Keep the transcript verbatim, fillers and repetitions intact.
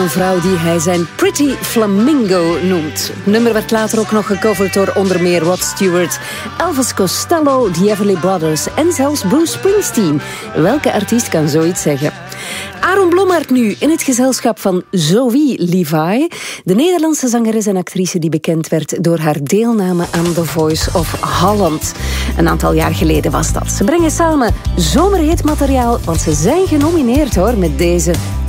Een vrouw die hij zijn Pretty Flamingo noemt. Het nummer werd later ook nog gecoverd door onder meer Rod Stewart, Elvis Costello, The Everly Brothers en zelfs Bruce Springsteen. Welke artiest kan zoiets zeggen? Aaron Blommaert nu in het gezelschap van Zoe Levi, de Nederlandse zangeres en actrice die bekend werd door haar deelname aan The Voice of Holland. Een aantal jaar geleden was dat. Ze brengen samen zomerhit materiaal, want ze zijn genomineerd hoor met deze